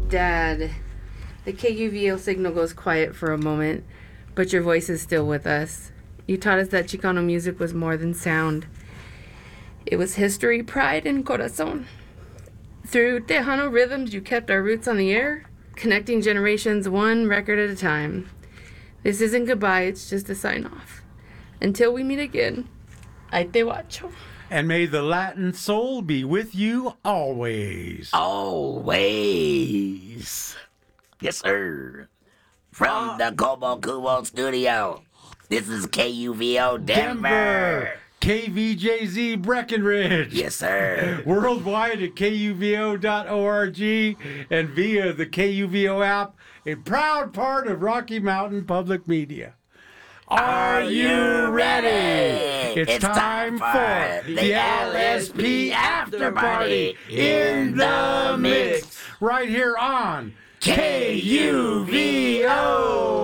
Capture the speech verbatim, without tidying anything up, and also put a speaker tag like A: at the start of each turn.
A: Dad, the K U V O signal goes quiet for a moment, but your voice is still with us. You taught us that Chicano music was more than sound. It was history, pride, and corazón. Through Tejano rhythms, you kept our roots on the air, connecting generations one record at a time. This isn't goodbye, it's just a sign-off. Until we meet again, Ay te guacho.
B: And may the Latin soul be with you always.
C: Always. Yes, sir. From the Como Kumo studio, this is K U V O Denver.
B: Denver. K V J Z Breckenridge.
C: Yes, sir.
B: Worldwide at K U V O dot org and via the K U V O app, a proud part of Rocky Mountain Public Media. Are you ready? It's,
C: It's
B: time,
C: time
B: for
C: for
B: the L S P After Party in the Mix, right here on K U V